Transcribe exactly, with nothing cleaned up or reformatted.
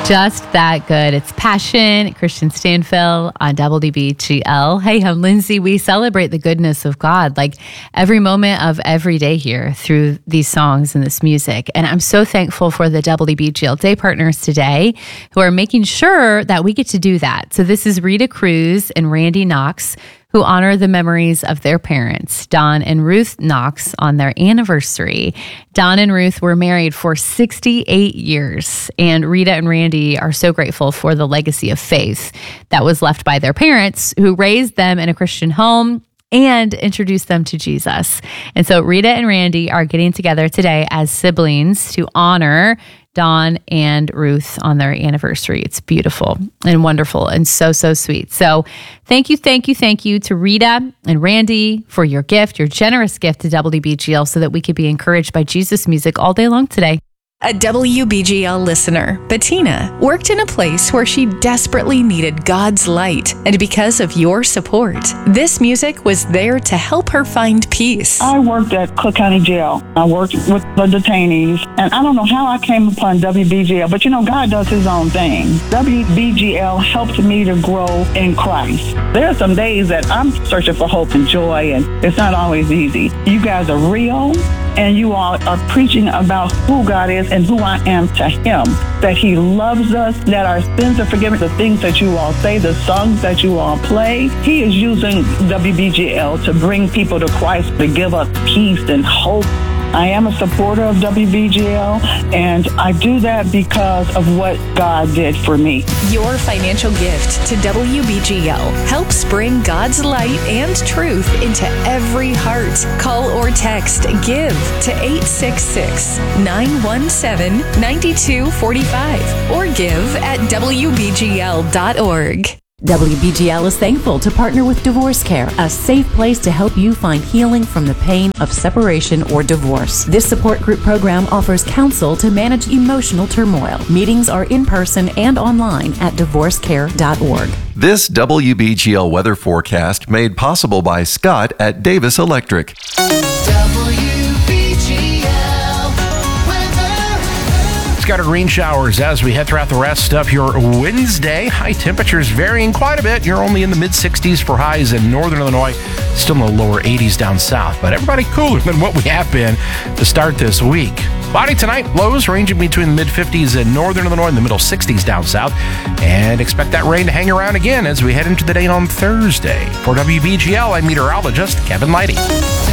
Just that good. It's Passion, Christian Stanfill on W D B G L. Hey, I'm Lindsay. We celebrate the goodness of God, like every moment of every day here through these songs and this music. And I'm so thankful for the W D B G L Day partners today who are making sure that we get to do that. So this is Rita Cruz and Randy Knox, who honor the memories of their parents, Don and Ruth Knox, on their anniversary. Don and Ruth were married for sixty-eight years, and Rita and Randy are so grateful for the legacy of faith that was left by their parents, who raised them in a Christian home and introduced them to Jesus. And so Rita and Randy are getting together today as siblings to honor Don and Ruth on their anniversary. It's beautiful and wonderful and so, so sweet. So thank you, thank you, thank you to Rita and Randy for your gift, your generous gift to W D B G L so that we could be encouraged by Jesus music all day long today. A W B G L listener, Bettina, worked in a place where she desperately needed God's light. And because of your support, this music was there to help her find peace. I worked at Cook County Jail. I worked with the detainees. And I don't know how I came upon W B G L, but you know, God does his own thing. W B G L helped me to grow in Christ. There are some days that I'm searching for hope and joy, and it's not always easy. You guys are real, and you all are preaching about who God is and who I am to him, that he loves us, that our sins are forgiven, the things that you all say, the songs that you all play. He is using W B G L to bring people to Christ, to give us peace and hope. I am a supporter of W B G L, and I do that because of what God did for me. Your financial gift to W B G L helps bring God's light and truth into every heart. Call or text GIVE to eight six six, nine one seven, nine two four five or give at W B G L dot org. W B G L is thankful to partner with Divorce Care, a safe place to help you find healing from the pain of separation or divorce. This support group program offers counsel to manage emotional turmoil. Meetings are in person and online at divorce care dot org. This W B G L weather forecast made possible by Scott at Davis Electric. Scattered rain showers as we head throughout the rest of your Wednesday. High temperatures varying quite a bit. You're only in the mid sixties for highs in northern Illinois, still in the lower eighties down south, but everybody cooler than what we have been to start this week. Cloudy tonight, lows ranging between the mid fifties in northern Illinois and the middle sixties down south, and expect that rain to hang around again as we head into the day on Thursday. For W B G L, I'm meteorologist Kevin Leidy.